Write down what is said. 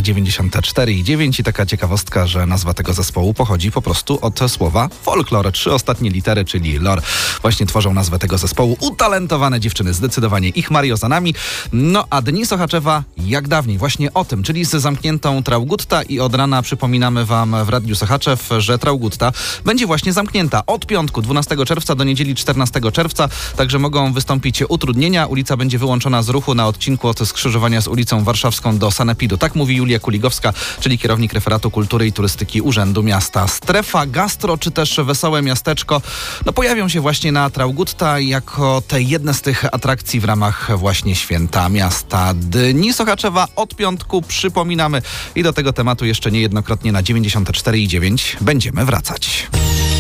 94,9 i taka ciekawostka, że nazwa tego zespołu pochodzi po prostu od słowa folklor. 3 ostatnie litery, czyli lor, właśnie tworzą nazwę tego zespołu. Utalentowane dziewczyny, zdecydowanie ich Mario za nami. No a Dni Sochaczewa jak dawniej, właśnie o tym, czyli z zamkniętą Traugutta i od rana przypominamy wam w Radiu Sochaczew, że Traugutta będzie właśnie zamknięta od piątku 12 czerwca do niedzieli 14 czerwca, także mogą wystąpić utrudnienia. Ulica będzie wyłączona z ruchu na odcinku od skrzyżowania z ulicą Warszawską do Sanepidu. Tak mówi Julia Kuligowska, czyli kierownik referatu kultury i turystyki Urzędu Miasta. Strefa gastro czy też wesołe miasteczko pojawią się właśnie na Traugutta jako te jedne z tych atrakcji w ramach właśnie Święta Miasta. Dni Sochaczewa od piątku przypominamy i do tego tematu jeszcze niejednokrotnie na 94,9 będziemy wracać.